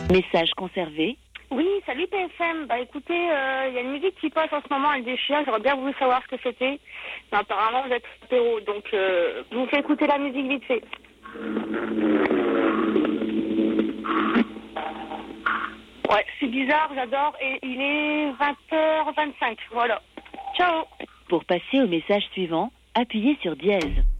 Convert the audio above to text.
Message conservé. Oui, salut PFM. Bah écoutez, il y a une musique qui passe en ce moment, elle déchire. J'aurais bien voulu savoir ce que c'était. Mais apparemment, vous êtes apéro, donc je vous fais écouter la musique vite fait. Ouais, c'est bizarre, j'adore. Et il est 20h25. Voilà. Ciao. Pour passer au message suivant, appuyez sur dièse.